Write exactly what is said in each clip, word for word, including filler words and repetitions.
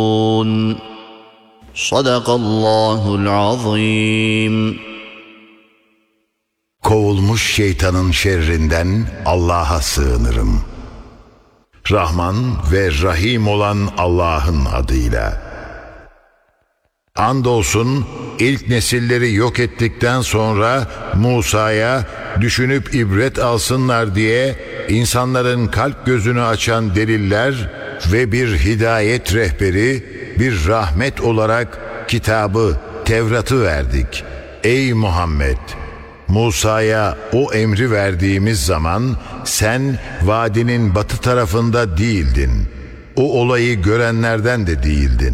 Sadakallahul azim. Kovulmuş şeytanın şerrinden Allah'a sığınırım. Rahman ve Rahim olan Allah'ın adıyla. Andolsun ilk nesilleri yok ettikten sonra Musa'ya düşünüp ibret alsınlar diye insanların kalp gözünü açan deliller ve bir hidayet rehberi, bir rahmet olarak kitabı, Tevrat'ı verdik. Ey Muhammed! Musa'ya o emri verdiğimiz zaman sen vadinin batı tarafında değildin. O olayı görenlerden de değildin.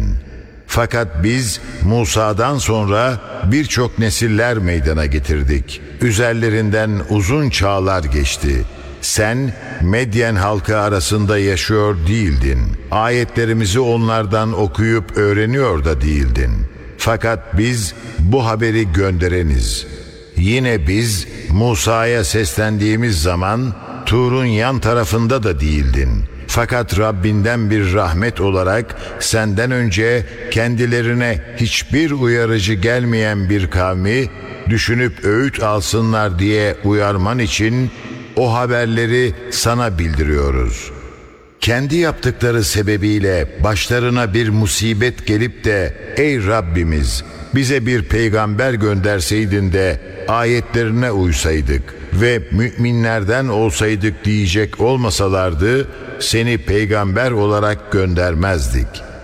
Fakat biz Musa'dan sonra birçok nesiller meydana getirdik. Üzerlerinden uzun çağlar geçti. Sen Medyen halkı arasında yaşıyor değildin. Ayetlerimizi onlardan okuyup öğreniyor da değildin. Fakat biz bu haberi göndereniz. Yine biz Musa'ya seslendiğimiz zaman Tur'un yan tarafında da değildin. Fakat Rabbinden bir rahmet olarak senden önce kendilerine hiçbir uyarıcı gelmeyen bir kavmi düşünüp öğüt alsınlar diye uyarman için o haberleri sana bildiriyoruz. Kendi yaptıkları sebebiyle başlarına bir musibet gelip de ey Rabbimiz bize bir peygamber gönderseydin de ayetlerine uysaydık ve müminlerden olsaydık diyecek olmasalardı seni peygamber olarak göndermezdik.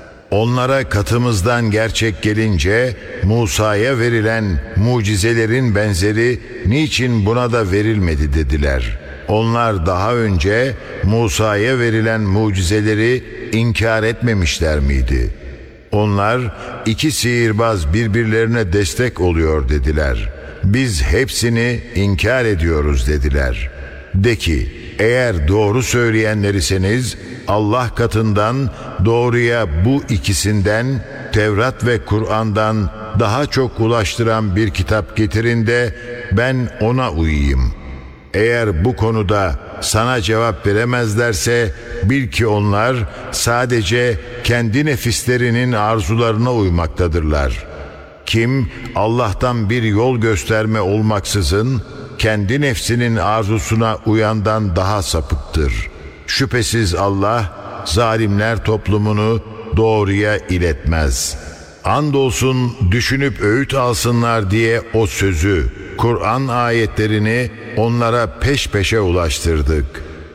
Onlara katımızdan gerçek gelince Musa'ya verilen mucizelerin benzeri niçin buna da verilmedi dediler. Onlar daha önce Musa'ya verilen mucizeleri inkar etmemişler miydi? Onlar iki sihirbaz birbirlerine destek oluyor dediler. Biz hepsini inkar ediyoruz dediler. De ki eğer doğru söyleyenler iseniz Allah katından doğruya bu ikisinden Tevrat ve Kur'an'dan daha çok ulaştıran bir kitap getirin de ben ona uyayım. Eğer bu konuda sana cevap veremezlerse bil ki onlar sadece kendi nefislerinin arzularına uymaktadırlar. Kim Allah'tan bir yol gösterme olmaksızın kendi nefsinin arzusuna uyandan daha sapıktır. Şüphesiz Allah zalimler toplumunu doğruya iletmez. Andolsun düşünüp öğüt alsınlar diye o sözü, Kur'an ayetlerini onlara peş peşe ulaştırdık.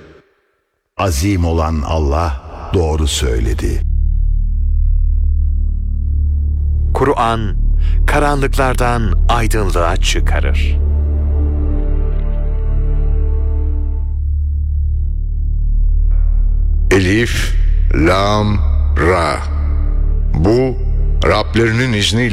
Azim olan Allah doğru söyledi. Kur'an karanlıklardan aydınlığa çıkarır. Elif, Lam, Ra. Bu Rablerinin izniyle